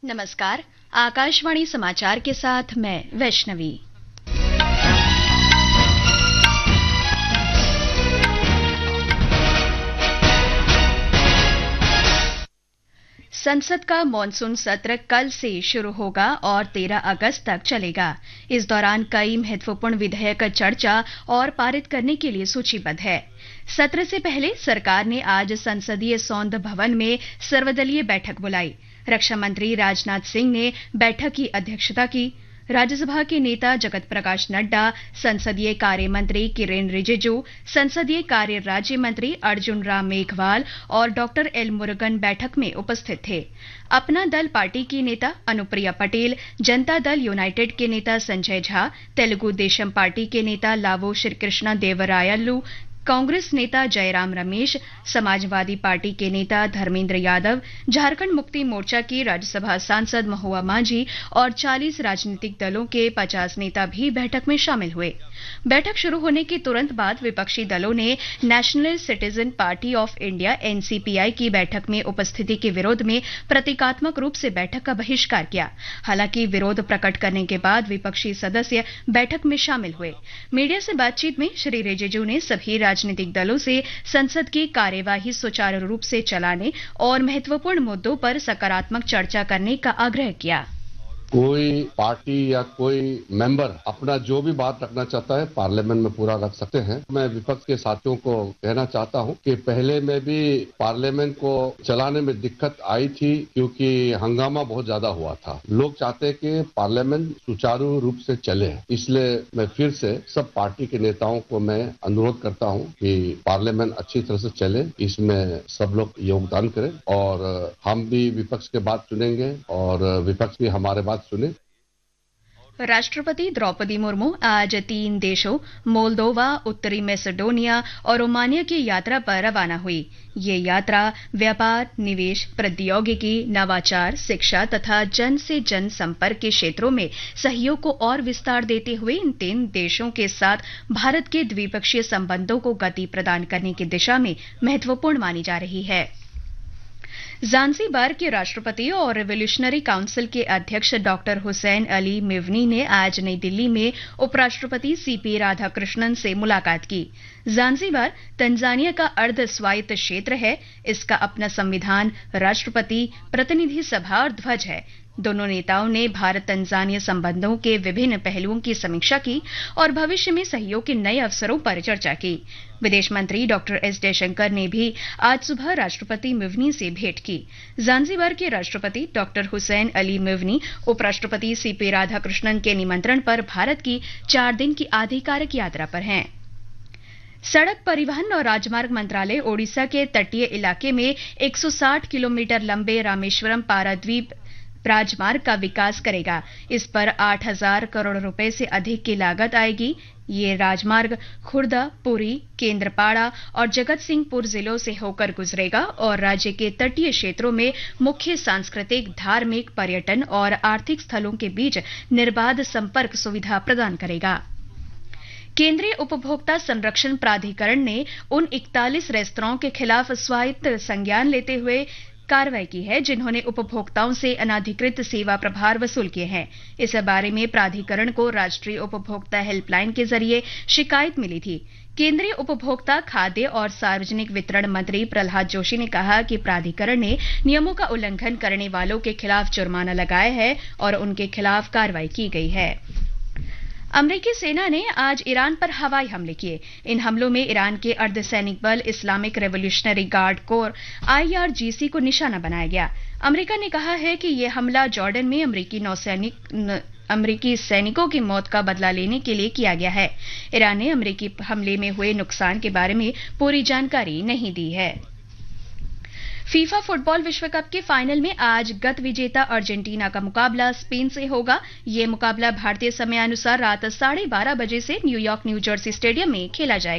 नमस्कार। आकाशवाणी समाचार के साथ मैं वैष्णवी। संसद का मॉनसून सत्र कल से शुरू होगा और 13 अगस्त तक चलेगा। इस दौरान कई महत्वपूर्ण विधेयक चर्चा और पारित करने के लिए सूचीबद्ध है। सत्र से पहले सरकार ने आज संसदीय सौंध भवन में सर्वदलीय बैठक बुलाई। रक्षा मंत्री राजनाथ सिंह ने बैठक की अध्यक्षता की। राज्यसभा के नेता जगत प्रकाश नड्डा, संसदीय कार्य मंत्री किरेन रिजिजू, संसदीय कार्य राज्य मंत्री अर्जुन राम मेघवाल और डॉक्टर एल मुरुगन बैठक में उपस्थित थे। अपना दल पार्टी की नेता अनुप्रिया पटेल, जनता दल यूनाइटेड के नेता संजय झा, तेलुगु देशम पार्टी के नेता लावो श्रीकृष्ण देवरायलु, कांग्रेस नेता जयराम रमेश, समाजवादी पार्टी के नेता धर्मेंद्र यादव, झारखंड मुक्ति मोर्चा की राज्यसभा सांसद महुआ माझी और 40 राजनीतिक दलों के 50 नेता भी बैठक में शामिल हुए। बैठक शुरू होने के तुरंत बाद विपक्षी दलों ने national citizen party of India NCPI की बैठक में उपस्थिति के विरोध में प्रतीकात्मक रूप से बैठक का बहिष्कार किया। हालांकि विरोध प्रकट करने के बाद विपक्षी सदस्य बैठक में शामिल हुए। मीडिया से बातचीत में श्री रिजिजू ने सभी राजनीतिक दलों से संसद की कार्यवाही सुचारू रूप से चलाने और महत्वपूर्ण मुद्दों पर सकारात्मक चर्चा करने का आग्रह किया। कोई पार्टी या कोई मेंबर अपना जो भी बात रखना चाहता है पार्लियामेंट में पूरा रख सकते हैं। मैं विपक्ष के साथियों को कहना चाहता हूं कि पहले में भी पार्लियामेंट को चलाने में दिक्कत आई थी क्योंकि हंगामा बहुत ज्यादा हुआ था। लोग चाहते हैं कि पार्लियामेंट सुचारू रूप से चले, इसलिए मैं फिर से सब पार्टी के नेताओं को मैं अनुरोध करता हूं कि पार्लियामेंट अच्छी तरह से चले, इसमें सब लोग योगदान करें और हम भी विपक्ष के बात सुनेंगे और विपक्ष भी हमारे बात सुने। राष्ट्रपति द्रौपदी मुर्मू आज 3 देशों मोल्दोवा, उत्तरी मैसेडोनिया और रोमानिया की यात्रा पर रवाना हुई। ये यात्रा व्यापार, निवेश, प्रौद्योगिकी, नवाचार, शिक्षा तथा जन से जन संपर्क के क्षेत्रों में सहयोग को और विस्तार देते हुए इन 3 देशों के साथ भारत के द्विपक्षीय संबंधों को गति प्रदान करने की दिशा में महत्वपूर्ण मानी जा रही है। ज़ांज़ीबार के राष्ट्रपति और रिवोल्यूशनरी काउंसिल के अध्यक्ष डॉक्टर हुसैन अली मिवनी ने आज नई दिल्ली में उपराष्ट्रपति सीपी राधाकृष्णन से मुलाकात की। ज़ांज़ीबार तंजानिया का अर्ध स्वायत्त क्षेत्र है। इसका अपना संविधान, राष्ट्रपति, प्रतिनिधि सभा और ध्वज है। दोनों नेताओं ने भारत तंजानिया संबंधों के विभिन्न पहलुओं की समीक्षा की और भविष्य में सहयोग के नए अवसरों पर चर्चा की। विदेश मंत्री डॉक्टर एस जयशंकर ने भी आज सुबह राष्ट्रपति मिवनी से भेंट की। ज़ांज़ीबार के राष्ट्रपति डॉक्टर हुसैन अली मिवनी उपराष्ट्रपति सीपी राधाकृष्णन के निमंत्रण पर भारत की 4 दिन की आधिकारिक यात्रा पर हैं। सड़क परिवहन और राजमार्ग मंत्रालय ओडिशा के तटीय इलाके में 160 किलोमीटर लंबे रामेश्वरम पारादीप राजमार्ग का विकास करेगा। इस पर 8,000 करोड़ रुपए से अधिक की लागत आएगी। ये राजमार्ग खुर्दा, पुरी, केंद्रपाड़ा और जगत सिंहपुर जिलों से होकर गुजरेगा और राज्य के तटीय क्षेत्रों में मुख्य सांस्कृतिक, धार्मिक, पर्यटन और आर्थिक स्थलों के बीच निर्बाध संपर्क सुविधा प्रदान करेगा। केंद्रीय उपभोक्ता संरक्षण प्राधिकरण ने उन 41 रेस्तरां के खिलाफ स्वायत्त संज्ञान लेते हुए कार्रवाई की है जिन्होंने उपभोक्ताओं से अनाधिकृत सेवा प्रभार वसूल किए हैं। इस बारे में प्राधिकरण को राष्ट्रीय उपभोक्ता हेल्पलाइन के जरिए शिकायत मिली थी। केंद्रीय उपभोक्ता, खाद्य और सार्वजनिक वितरण मंत्री प्रहलाद जोशी ने कहा कि प्राधिकरण ने नियमों का उल्लंघन करने वालों के खिलाफ जुर्माना लगाया है और उनके खिलाफ कार्रवाई की गई है। अमेरिकी सेना ने आज ईरान पर हवाई हमले किए। इन हमलों में ईरान के अर्धसैनिक बल Islamic revolutionary guard core IRGC को निशाना बनाया गया। अमेरिका ने कहा है कि यह हमला जॉर्डन में अमेरिकी सैनिकों की मौत का बदला लेने के लिए किया गया है। ईरान ने अमेरिकी हमले में हुए नुकसान के बारे में पूरी जानकारी नहीं दी है। फीफा फुटबॉल विश्व कप के फाइनल में आज गत विजेता अर्जेंटीना का मुकाबला स्पेन से होगा। ये मुकाबला भारतीय समयानुसार रात 12:30 बजे से न्यूयॉर्क न्यू जर्सी स्टेडियम में खेला जाएगा।